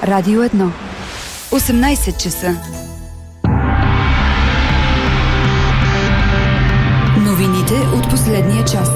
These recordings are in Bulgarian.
Радио 1. 18 часа. Новините от последния час.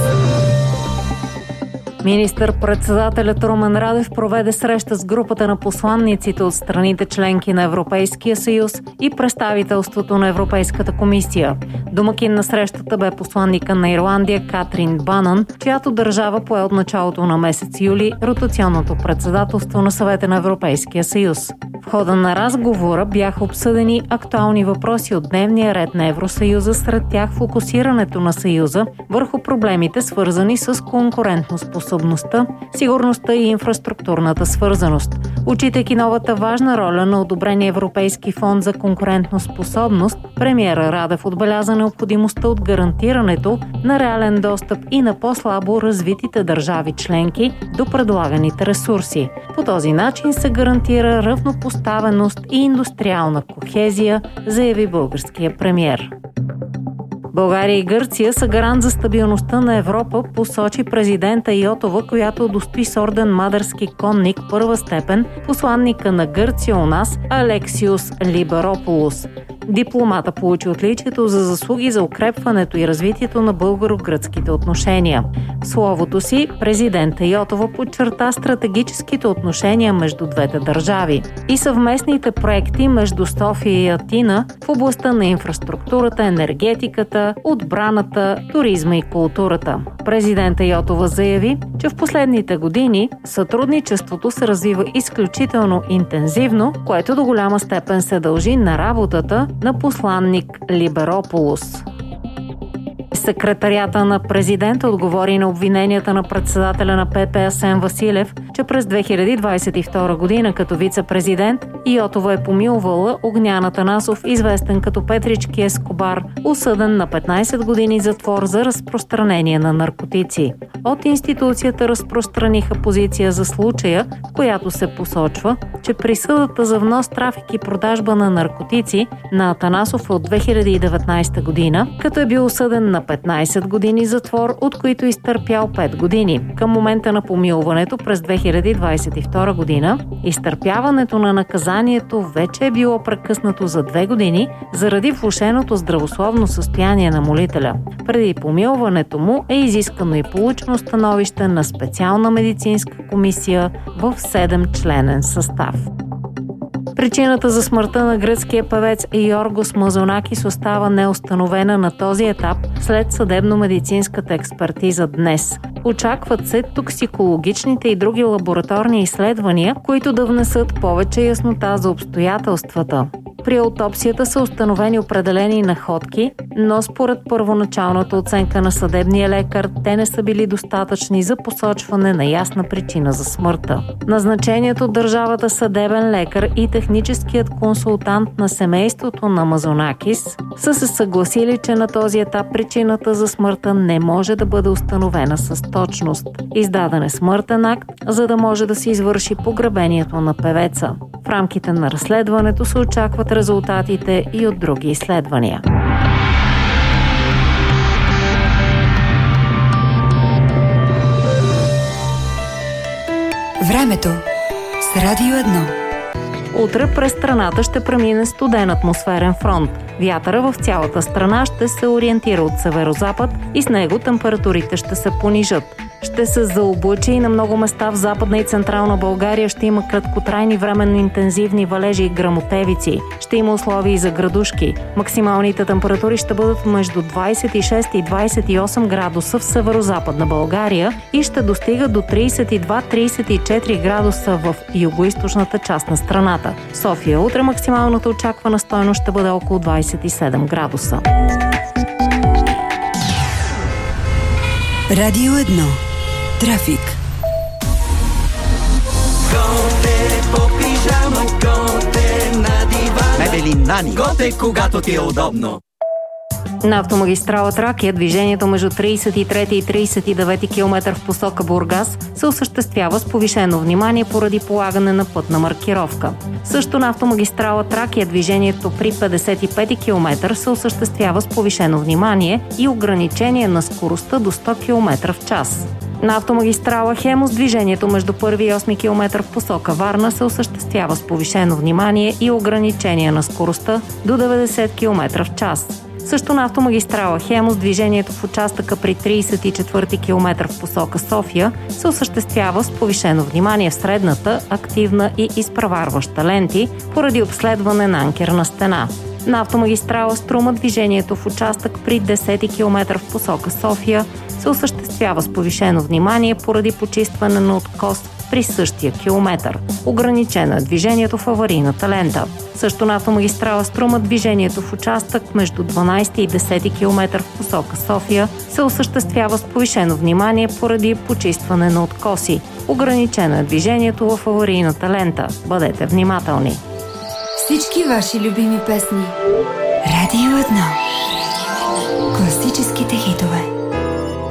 Министър-председателят Румен Радев проведе среща с групата на посланниците от страните членки на Европейския съюз и представителството на Европейската комисия. Домакин на срещата бе посланника на Ирландия Катрин Банън, чиято държава пое от началото на месец юли ротационното председателство на Съвета на Европейския съюз. В хода на разговора бяха обсъдени актуални въпроси от дневния ред на Евросъюза, сред тях фокусирането на Съюза върху проблемите, свързани с конкурентоспособността, сигурността и инфраструктурната свързаност. Отчитайки новата важна роля на одобрения Европейски фонд за конкурентоспособност, премиера Радев отбеляза необходимостта от гарантирането на реален достъп и на по-слабо развитите държави членки до предлаганите ресурси. По този начин се гарантира равнопоставеност и индустриална кохезия, заяви българския премиер. България и Гърция са гарант за стабилността на Европа, посочи президента Йотова, която удостои с орден Мадарски конник първа степен посланника на Гърция у нас Алексиус Либерополус. Дипломата получи отличието за заслуги за укрепването и развитието на българо-гръцките отношения. В словото си президента Йотова подчерта стратегическите отношения между двете държави и съвместните проекти между София и Атина в областта на инфраструктурата, енергетиката, отбраната, туризма и културата. Президента Йотова заяви, че в последните години сътрудничеството се развива изключително интензивно, което до голяма степен се дължи на работата на посланник Либерополус. Секретарията на президента отговори на обвиненията на председателя на ПП Асен Василев, че през 2022 година като вице-президент Йотова е помилвала Огнян Атанасов, известен като Петрички Ескобар, осъден на 15 години затвор за разпространение на наркотици. От институцията разпространиха позиция за случая, в която се посочва, че присъдата за внос, трафик и продажба на наркотици на Атанасов от 2019 година, като е бил осъден на 15 години затвор, от които изтърпял 5 години. Към момента на помилването през 2022 година, изтърпяването на наказанието вече е било прекъснато за 2 години заради влошеното здравословно състояние на молителя. Преди помилването му е изискано и получено становище на специална медицинска комисия в 7-членен състав. Причината за смъртта на гръцкия певец Йоргос Мазонакис остава неустановена на този етап след съдебно-медицинската експертиза днес. Очакват се токсикологичните и други лабораторни изследвания, които да внесат повече яснота за обстоятелствата. При аутопсията са установени определени находки, но според първоначалната оценка на съдебния лекар, те не са били достатъчни за посочване на ясна причина за смъртта. Назначението от държавата съдебен лекар и техническият консултант на семейството на Мазонакис са се съгласили, че на този етап причината за смъртта не може да бъде установена с точност. Издаден е смъртен акт, за да може да се извърши погребението на певеца. В рамките на разследването се очакват резултатите и от други изследвания. Времето с Радио 1. Утре през страната ще премине студен атмосферен фронт. Вятъра в цялата страна ще се ориентира от северозапад и с него температурите ще се понижат. Ще се заоблачи и на много места в Западна и Централна България ще има краткотрайни временно интензивни валежи и гръмотевици. Ще има условия и за градушки. Максималните температури ще бъдат между 26 и 28 градуса в северозападна България и ще достигат до 32-34 градуса в югоизточната част на страната. В София утре максималната очаквана стойност ще бъде около 27 градуса. Радио 1. Трафик. Готе по пижама, готе на дивана. Мебели Нани. Готе, когато ти е удобно. На автомагистрала Тракия движението между 33 и 39 км в посока Бургас се осъществява с повишено внимание поради полагане на пътна маркировка. Също на автомагистрала Тракия движението при 55 км се осъществява с повишено внимание и ограничение на скоростта до 100 км в час. На автомагистрала Хемус движението между 1 и 8 км в посока Варна се осъществява с повишено внимание и ограничение на скоростта до 90 км в час. Също на автомагистрала Хемус движението в участъка при 34 км в посока София се осъществява с повишено внимание в средната, активна и изпреварваща ленти поради обследване на анкерна стена. На автомагистрала Струма движението в участък при 10 км в посока София се осъществява с повишено внимание поради почистване на откос при същия километър. Ограничено е движението в аварийната лента. Също на автомагистрала Струма движението в участък между 12 и 10 км в посока София се осъществява с повишено внимание поради почистване на откоси. Ограничено е движението в аварийната лента. Бъдете внимателни! Всички ваши любими песни. Радио 1.